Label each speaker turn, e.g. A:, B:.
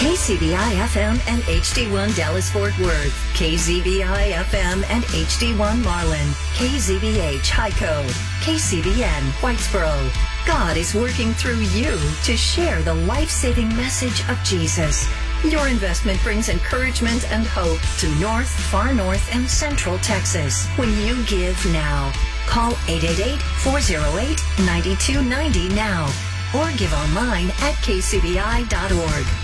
A: KCBI-FM and HD1 Dallas-Fort Worth, KZBI-FM and HD1 Marlin, KZBH High Code, KCBN Whitesboro. God is working through you to share the life-saving message of Jesus. Your investment brings encouragement and hope to North, Far North, and Central Texas. When you give now, call 888-408-9290 now or give online at kcbi.org.